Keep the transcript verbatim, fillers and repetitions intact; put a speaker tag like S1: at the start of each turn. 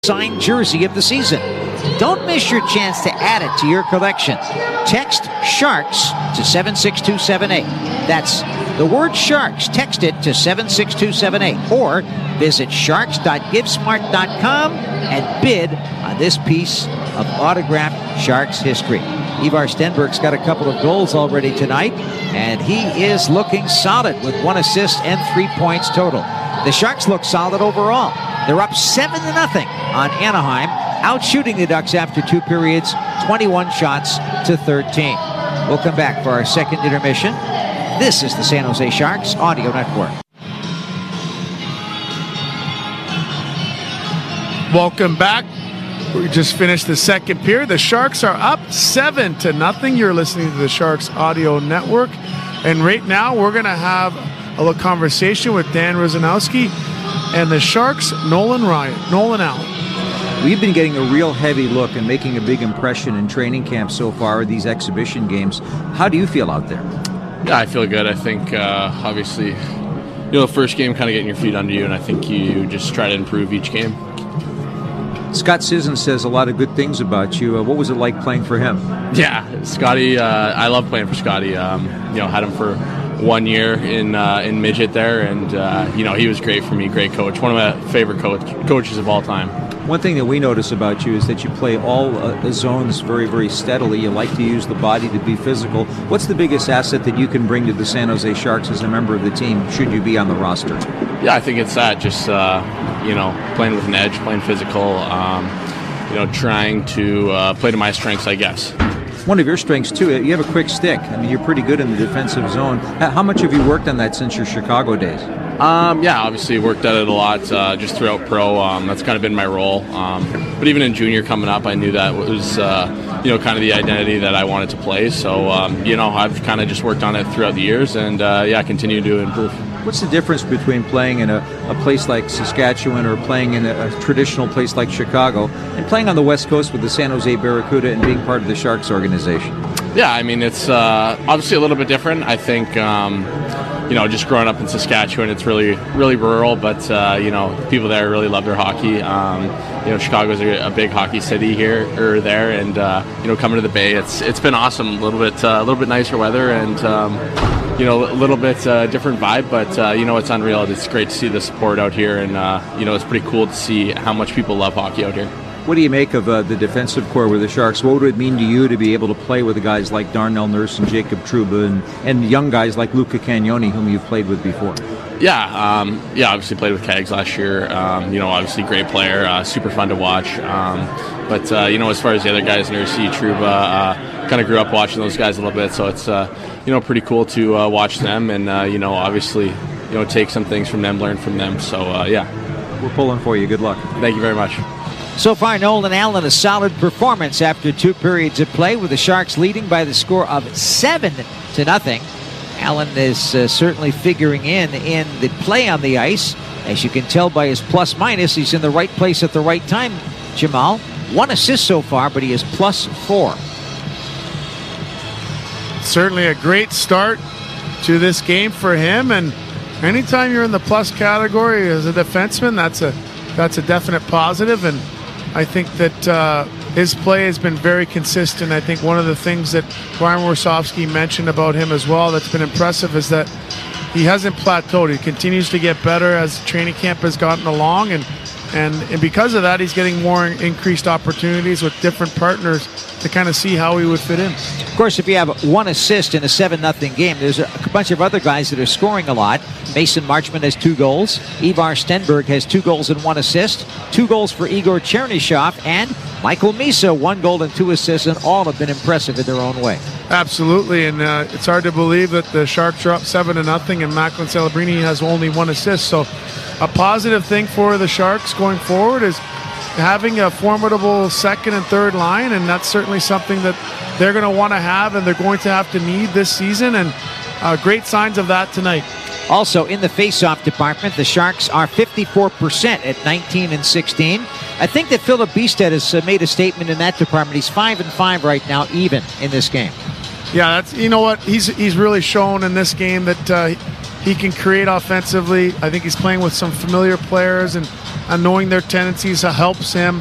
S1: signed jersey of the season. Don't miss your chance to add it to your collection. Text SHARKS to seven six two seven eight. That's the word SHARKS. Text it to seven six two seven eight. Or visit sharks dot givesmart dot com and bid on this piece of autographed Sharks history. Ivar Stenberg's got a couple of goals already tonight, and he is looking solid with one assist and three points total. The Sharks look solid overall. They're up seven to nothing on Anaheim, out shooting the Ducks after two periods, twenty-one shots to thirteen. We'll come back for our second intermission. This is the San Jose Sharks Audio Network.
S2: Welcome back. We just finished the second period. The Sharks are up seven to nothing. You're listening to the Sharks Audio Network. And right now we're going to have a little conversation with Dan Rusanowsky and the Sharks' Nolan Ryan, Nolan Allen.
S3: We've been getting a real heavy look and making a big impression in training camp so far, these exhibition games. How do you feel out there?
S4: Yeah, I feel good. I think, uh, obviously, you know, the first game kind of getting your feet under you, and I think you just try to improve each game.
S3: Scott Sisson says a lot of good things about you. Uh, what was it like playing for him?
S4: Yeah, Scotty, uh, I love playing for Scotty. Um, you know, had him for one year in uh, in midget there, and uh, you know, he was great for me, great coach, one of my favorite coach, coaches of all time.
S3: One thing that we notice about you is that you play all uh, zones very, very steadily. You like to use the body to be physical. What's the biggest asset that you can bring to the San Jose Sharks as a member of the team, should you be on the roster?
S4: Yeah, I think it's that, just, uh, you know, playing with an edge, playing physical, um, you know, trying to uh, play to my strengths, I guess.
S3: One of your strengths, too, you have a quick stick. I mean, you're pretty good in the defensive zone. How much have you worked on that since your Chicago days?
S4: Um, yeah, obviously worked at it a lot uh, just throughout pro. Um, that's kind of been my role. Um, but even in junior coming up, I knew that was, uh, you know, kind of the identity that I wanted to play. So, um, you know, I've kind of just worked on it throughout the years and, uh, yeah, continue to improve.
S3: What's the difference between playing in a, a place like Saskatchewan or playing in a, a traditional place like Chicago and playing on the West Coast with the San Jose Barracuda and being part of the Sharks organization?
S4: Yeah, I mean, it's uh, obviously a little bit different. I think, um, you know, just growing up in Saskatchewan, it's really, really rural, but, uh, you know, people there really love their hockey. Um, you know, Chicago's a, a big hockey city here or there, and, uh, you know, coming to the Bay, it's it's been awesome. A little bit, uh, a little bit nicer weather and, um, you know, a little bit uh, different vibe, but, uh, you know, it's unreal. It's great to see the support out here, and, uh, you know, it's pretty cool to see how much people love hockey out here.
S3: What do you make of uh, the defensive core with the Sharks? What would it mean to you to be able to play with the guys like Darnell Nurse and Jacob Trouba and, and young guys like Luca Cagnoni, whom you've played with before?
S4: Yeah, um, yeah, obviously played with Cags last year. Um, you know, obviously great player, uh, super fun to watch. Um, but, uh, you know, as far as the other guys, Nurse, Trouba, uh, kind of grew up watching those guys a little bit, so it's, uh, you know, pretty cool to uh, watch them and, uh, you know, obviously, you know, take some things from them, learn from them. So, uh, yeah.
S3: We're pulling for you. Good luck.
S4: Thank you very much.
S1: So far, Nolan Allen, a solid performance after two periods of play, with the Sharks leading by the score of seven to nothing. Allen is uh, certainly figuring in in the play on the ice. As you can tell by his plus minus, he's in the right place at the right time, Jamal. One assist so far, but he is plus four.
S2: Certainly a great start to this game for him, and anytime you're in the plus category as a defenseman, that's a that's a definite positive, and I think that uh, his play has been very consistent. I think one of the things that Brian Warsofsky mentioned about him as well that's been impressive is that he hasn't plateaued. He continues to get better as training camp has gotten along, and and, and because of that, he's getting more increased opportunities with different partners to kind of see how he would fit in.
S1: Of course, if you have one assist in a seven nothing game, there's a bunch of other guys that are scoring a lot. Mason Marchment has two goals. Ivar Stenberg has two goals and one assist. Two goals for Igor Chernyshov, and Michael Misa, one goal and two assists, and all have been impressive in their own way.
S2: Absolutely, and uh, it's hard to believe that the Sharks are up seven to nothing, and Macklin Celebrini has only one assist. So, a positive thing for the Sharks going forward is having a formidable second and third line, and that's certainly something that they're going to want to have and they're going to have to need this season, and uh, great signs of that tonight.
S1: Also, in the face-off department, the Sharks are fifty-four percent at nineteen and sixteen. I think that Philip Biested has uh, made a statement in that department. He's five and five right now, even in this game.
S2: Yeah, that's, you know what, he's he's really shown in this game that uh, he can create offensively. I think he's playing with some familiar players, and uh, knowing their tendencies helps him